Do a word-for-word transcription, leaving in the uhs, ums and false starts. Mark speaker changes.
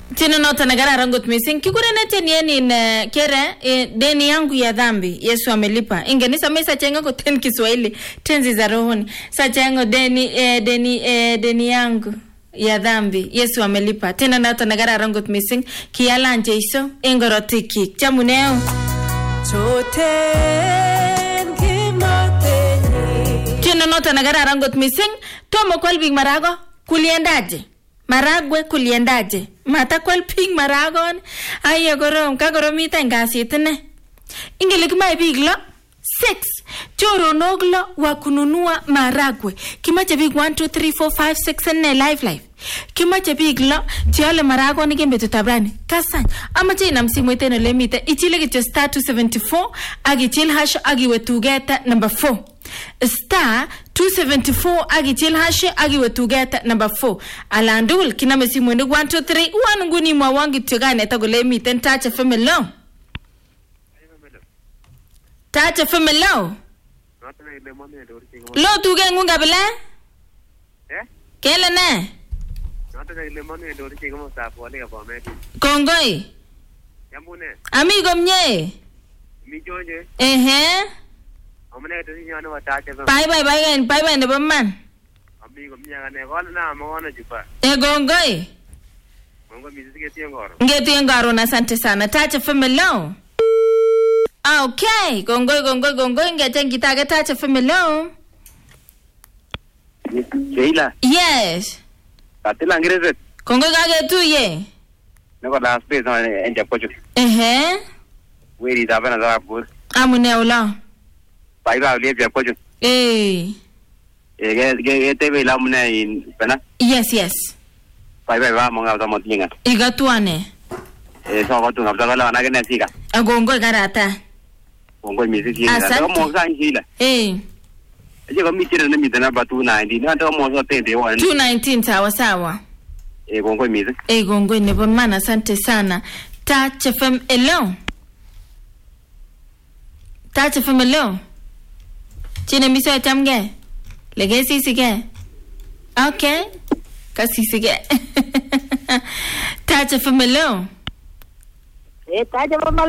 Speaker 1: Tena nota nagara ngot missing kigurene tenieni in kere e, deni yangu ya dhambi Yesu amelipa. Ingeni samesa chenga ko ten Kiswahili tenzi za rohoni. Sa chenga deni e, deni e, deni yangu ya dhambi Yesu amelipa. Tena nota nagara ngot missing kialanje iso engorotiki chamuneo. Choten kimoteni. Tena nota nagara ngot missing tomo kwalbig marago kuliendaje. Maragwe kuliendaje. Mata kwal ping maragon. Aye gorom kagoromita ngasitine. Ingele kima biglo six choro noglo wa kununua maragwe. Kimache big one two three four five six and live live. Kimache biglo tiole maragon ni gembe tutabrani. Kasany amache ina msimu iteno lemite ichile kityo star two seventy-four agi chill hash agi wetugeta number four. Star two seventy-four agi chill hash agi wetugeta number four. Alandul kina mesimu ni one two three one nguni mwa wangi tugane tagole miten tacha femelo. Tacha femelo. Lo tuge ngunga bele? Eh? Kele ne? Kongoi. Amigo mnye. Ehe. Bye bye bye bye bye ne bamman. Amigo mnya ne gol na mwana jupa. E gongoi. Gongo miziki tiengoro. Ngeti ngaro na asante sana. Tacha femelo. Okay, gongoi gongoi gongoi ngete ngitage tacha femelo.
Speaker 2: Sheila.
Speaker 1: Yes.
Speaker 2: Katila ngireze.
Speaker 1: Kongo gage tu ye.
Speaker 2: Niko la space na enja pocho.
Speaker 1: Ehe.
Speaker 2: Weri da bana za bur.
Speaker 1: Amune ola.
Speaker 2: Pai ba le bia pocho.
Speaker 1: Eh.
Speaker 2: E ge ge te be la mune in pena.
Speaker 1: Yes, yes.
Speaker 2: Pai ba ba monga za motinga.
Speaker 1: Igatuane.
Speaker 2: E so ko tu ngabza la na ge ne sika.
Speaker 1: Agongo garata.
Speaker 2: Kongo miziki na ko mo sa Sheila.
Speaker 1: Eh.
Speaker 2: Je ko mi tire na mi tena ba two ninety na to mo so te de one.
Speaker 1: two nineteen sawa sawa.
Speaker 2: E gongo mizi.
Speaker 1: E gongo ne bamana asante sana. Touch F M hello. Touch F M hello. Chine miso chamge. Lege sisige. Okay. Kasi sige. Touch F M hello.
Speaker 3: Eh, touch F M